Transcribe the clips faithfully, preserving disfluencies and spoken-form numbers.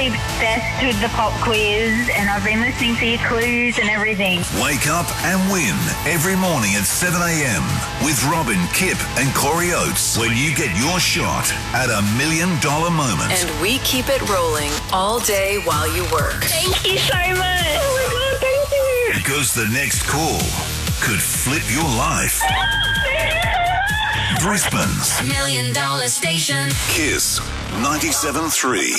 obsessed with the pop quiz and I've been listening to your clues and everything. Wake up and win every morning at seven a.m. with Robin, Kip and Corey Oates when you get your shot at a million dollar moment. And we keep it rolling all day while you work. Thank you so much. Oh my God, thank you. Because the next call could flip your life. Brisbane's Million Dollar Station. Kiss ninety-seven point three.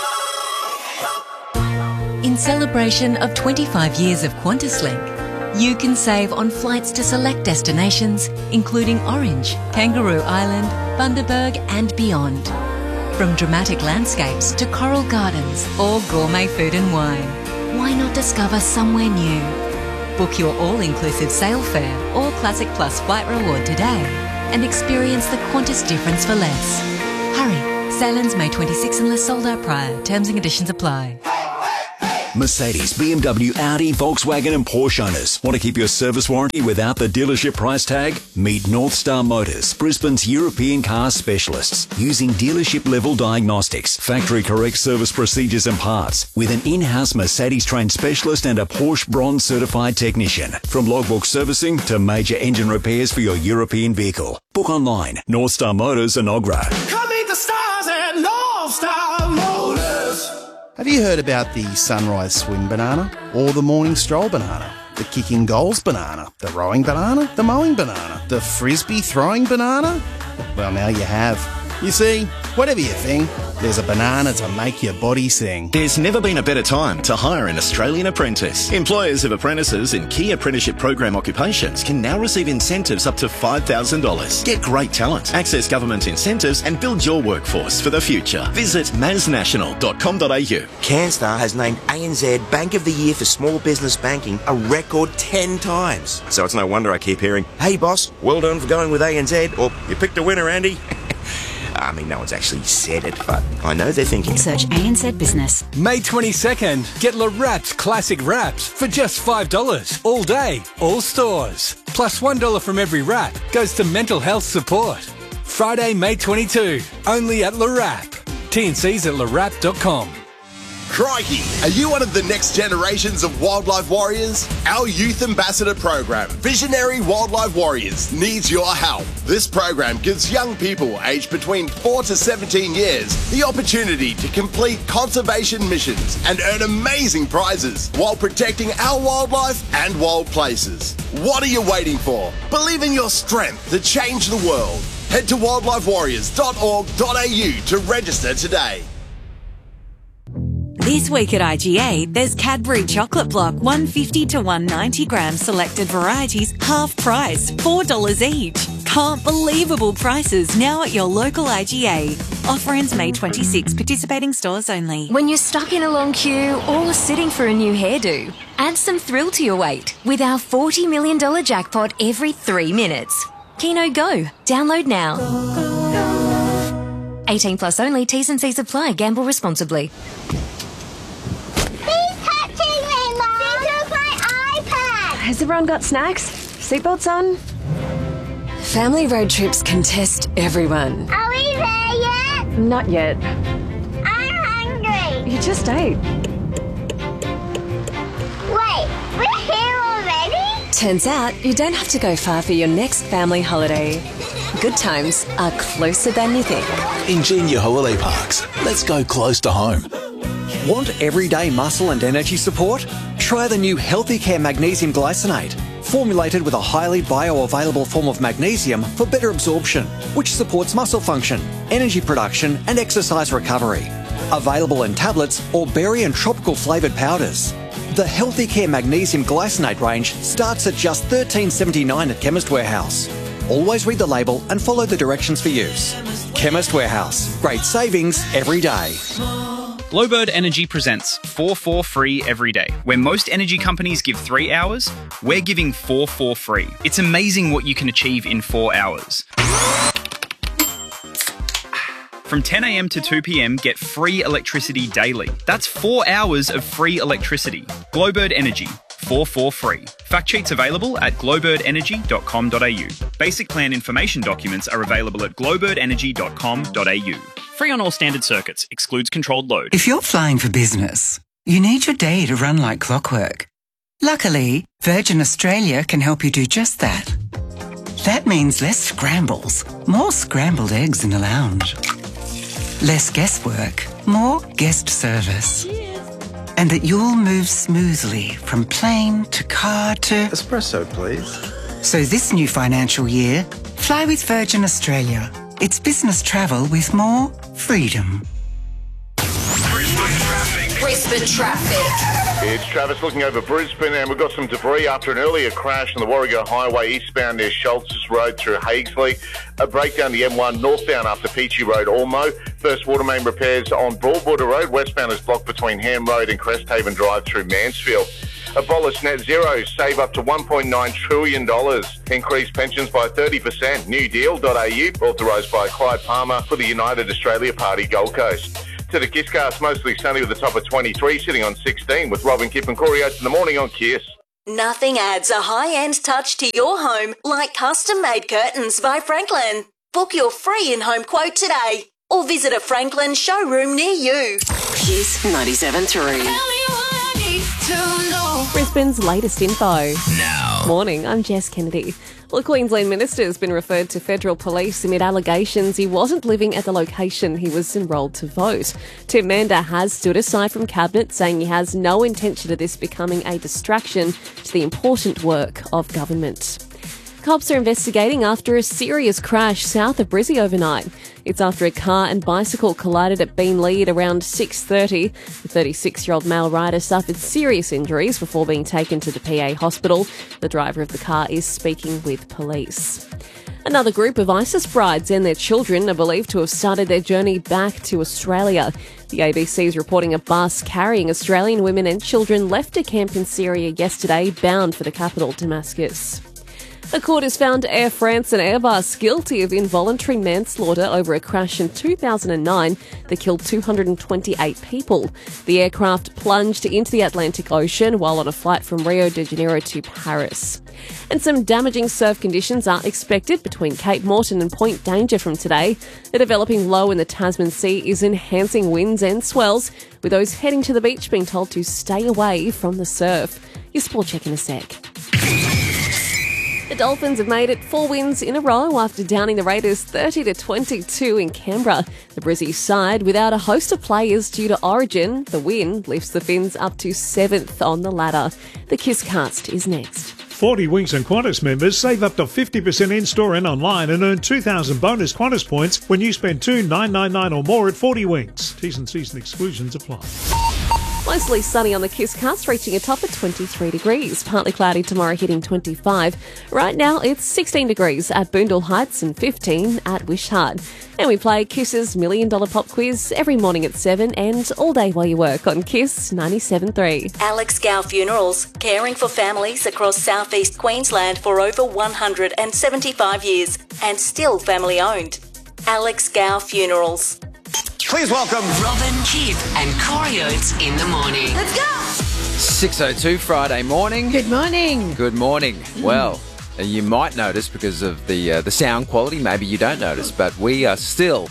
In celebration of twenty-five years of QantasLink, you can save on flights to select destinations, including Orange, Kangaroo Island, Bundaberg and beyond. From dramatic landscapes to coral gardens or gourmet food and wine, why not discover somewhere new? Book your all-inclusive sail fare or Classic Plus flight reward today and experience the Qantas difference for less. Hurry, sail-ins May twenty-sixth unless sold out prior. Terms and conditions apply. Mercedes, B M W, Audi, Volkswagen and Porsche owners. Want to keep your service warranty without the dealership price tag? Meet North Star Motors, Brisbane's European car specialists, using dealership-level diagnostics, factory-correct service procedures and parts, with an in-house Mercedes-trained specialist and a Porsche Bronze-certified technician. From logbook servicing to major engine repairs for your European vehicle. Book online. North Star Motors and Ogra. Come meet the stars at North Star Motors. Have you heard about the sunrise swim banana or the morning stroll banana? The kicking goals banana, the rowing banana, the mowing banana, the frisbee throwing banana? Well, now you have. You see, whatever you think, there's a banana to make your body sing. There's never been a better time to hire an Australian apprentice. Employers of apprentices in key apprenticeship program occupations can now receive incentives up to five thousand dollars. Get great talent, access government incentives and build your workforce for the future. Visit masnational dot com dot a u. Canstar has named A N Z Bank of the Year for Small Business Banking a record ten times. So it's no wonder I keep hearing, hey boss, well done for going with A N Z, or you picked a winner, Andy. I mean, no one's actually said it, but I know they're thinking. Search A N Z Business. May twenty-second, get La Wrapped Classic Wraps for just five dollars. All day, all stores. Plus one dollar from every wrap goes to mental health support. Friday, May twenty-second, only at La Wrap. T and C's at la wrap dot com. Crikey! Are you one of the next generations of wildlife warriors? Our Youth Ambassador program, Visionary Wildlife Warriors, needs your help. This program gives young people aged between four to seventeen years the opportunity to complete conservation missions and earn amazing prizes while protecting our wildlife and wild places. What are you waiting for? Believe in your strength to change the world. Head to wildlife warriors dot org dot a u to register today. This week at I G A, there's Cadbury Chocolate Block, one fifty to one ninety gram selected varieties, half price, four dollars each. Can't believable prices now at your local I G A. Offer ends May twenty-sixth, participating stores only. When you're stuck in a long queue or sitting for a new hairdo, add some thrill to your wait with our forty million dollars jackpot every three minutes. Keno Go. Download now. eighteen plus only. T's and C's apply. Gamble responsibly. Has everyone got snacks? Seatbelts on? Family road trips can test everyone. Are we there yet? Not yet. I'm hungry. You just ate. Wait, we're here already? Turns out you don't have to go far for your next family holiday. Good times are closer than you think. Ingenia Holiday Parks. Let's go close to home. Want everyday muscle and energy support? Try the new Healthy Care Magnesium Glycinate, formulated with a highly bioavailable form of magnesium for better absorption, which supports muscle function, energy production and exercise recovery. Available in tablets or berry and tropical flavoured powders. The Healthy Care Magnesium Glycinate range starts at just thirteen dollars seventy-nine at Chemist Warehouse. Always read the label and follow the directions for use. Chemist Warehouse. Great savings every day. Glowbird Energy presents four four free every day. Where most energy companies give three hours, we're giving four four free. It's amazing what you can achieve in four hours. From ten a m to two p m, get free electricity daily. That's four hours of free electricity. Glowbird Energy. four four free. Fact sheets available at glowbird energy dot com dot a u. Basic plan information documents are available at glowbird energy dot com dot a u. Free on all standard circuits. Excludes controlled load. If you're flying for business, you need your day to run like clockwork. Luckily, Virgin Australia can help you do just that. That means less scrambles, more scrambled eggs in the lounge. Less guesswork, more guest service. And that you'll move smoothly from plane to car to... Espresso, please. So this new financial year, fly with Virgin Australia. It's business travel with more freedom. Brisbane traffic. It's Travis looking over Brisbane, and we've got some debris after an earlier crash on the Warrego Highway eastbound near Schultz's Road through Hagesley. A breakdown the M one northbound after Peachy Road, Ormo. First water main repairs on Broadwater Road. Westbound is blocked between Ham Road and Cresthaven Drive through Mansfield. Abolish net zero, save up to one point nine trillion dollars. Increase pensions by thirty percent. New deal dot a u, authorised by Clyde Palmer for the United Australia Party Gold Coast. To the Kisscast, mostly sunny with a top of twenty-three, sitting on sixteen with Robin, Kip and Corey Oates in the morning on Kiss. Nothing adds a high-end touch to your home like custom-made curtains by Franklin. Book your free in-home quote today or visit a Franklin showroom near you. Kiss ninety-seven point three. Brisbane's latest info. Now. Morning, I'm Jess Kennedy. Well, the Queensland Minister has been referred to federal police amid allegations he wasn't living at the location he was enrolled to vote. Tim Mander has stood aside from Cabinet, saying he has no intention of this becoming a distraction to the important work of government. Cops are investigating after a serious crash south of Brizzy overnight. It's after a car and bicycle collided at Beenleigh at around six thirty. The thirty-six-year-old male rider suffered serious injuries before being taken to the P A hospital. The driver of the car is speaking with police. Another group of ISIS brides and their children are believed to have started their journey back to Australia. The A B C is reporting a bus carrying Australian women and children left a camp in Syria yesterday, bound for the capital, Damascus. A court has found Air France and Airbus guilty of involuntary manslaughter over a crash in two thousand nine that killed two hundred twenty-eight people. The aircraft plunged into the Atlantic Ocean while on a flight from Rio de Janeiro to Paris. And some damaging surf conditions are expected between Cape Morton and Point Danger from today. The developing low in the Tasman Sea is enhancing winds and swells, with those heading to the beach being told to stay away from the surf. Your sport check in a sec. The Dolphins have made it four wins in a row after downing the Raiders thirty to twenty-two in Canberra. The Brizzy side, without a host of players due to Origin, the win lifts the Finns up to seventh on the ladder. The Kisscast is next. forty Winks and Qantas members save up to fifty percent in-store and online and earn two thousand bonus Qantas points when you spend two thousand nine hundred ninety-nine dollars or more at forty Winks. T's and C's and exclusions apply. Mostly sunny on the Kisscast, reaching a top of twenty-three degrees. Partly cloudy tomorrow, hitting twenty-five. Right now, it's sixteen degrees at Boondall Heights and fifteen at Wishart. And we play Kiss's Million Dollar Pop Quiz every morning at seven and all day while you work on Kiss ninety-seven point three. Alex Gow Funerals, caring for families across southeast Queensland for over one hundred seventy-five years and still family owned. Alex Gow Funerals. Please welcome Robin, Kip and Corey Oates in the morning. Let's go! six oh two Friday morning. Good morning. Good morning. Well, uh, you might notice because of the uh, the sound quality, maybe you don't notice, but we are still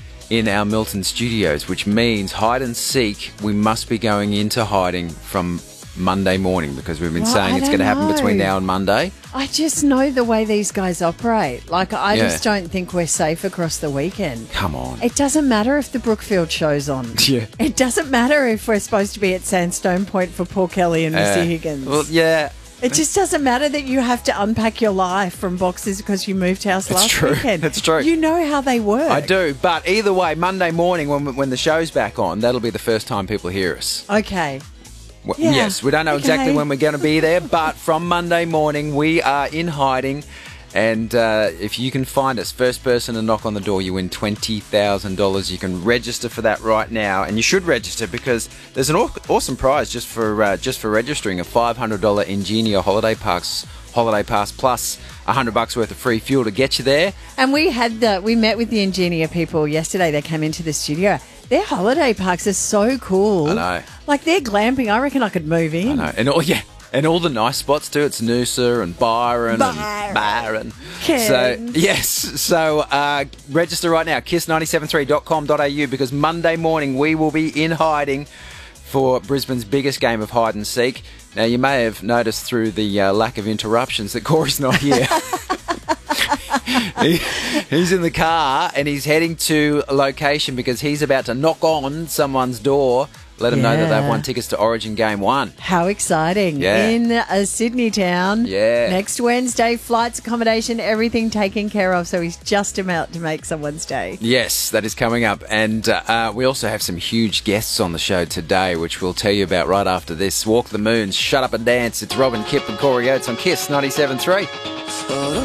in our Milton studios, which means hide and seek, we must be going into hiding from Monday morning because we've been Well, saying I it's going to don't happen between know. now and Monday. I just know the way these guys operate. Like, I Yeah. just don't think we're safe across the weekend. Come on. It doesn't matter if the Brookfield show's on. Yeah. It doesn't matter if we're supposed to be at Sandstone Point for Paul Kelly and Missy Uh, Higgins. Well, yeah. It just doesn't matter that you have to unpack your life from boxes because you moved house It's last true. weekend. It's true. You know how they work. I do, but either way, Monday morning when when the show's back on, that'll be the first time people hear us. Okay. W- Yeah, Yes, we don't know exactly okay. when we're going to be there, but from Monday morning we are in hiding. And uh, if you can find us, first person to knock on the door, you win twenty thousand dollars. You can register for that right now, and you should register because there's an aw- awesome prize just for uh, just for registering, a five hundred dollars Ingenia Holiday Parks Holiday Pass plus one hundred bucks worth of free fuel to get you there. And we had the we met with the Ingenia people yesterday. They came into the studio. Their holiday parks are so cool. I know. Like, they're glamping. I reckon I could move in. I know. And all, yeah. And all the nice spots too. It's Noosa and Byron, Byron. and Byron. Cairns. So, yes. So, uh, register right now, kiss nine seven three dot com dot a u, because Monday morning we will be in hiding for Brisbane's biggest game of hide and seek. Now, you may have noticed through the uh, lack of interruptions that Corey's not here. he, he's in the car and he's heading to a location because he's about to knock on someone's door, let them know that they've won tickets to Origin Game one. How exciting. Yeah. In a Sydney town. Yeah. Next Wednesday, flights, accommodation, everything taken care of. So he's just about to make someone's day. Yes, that is coming up. And uh, uh, we also have some huge guests on the show today, which we'll tell you about right after this. Walk the Moons, Shut Up and Dance. It's Robin, Kip and Corey Oates on Kiss ninety-seven point three.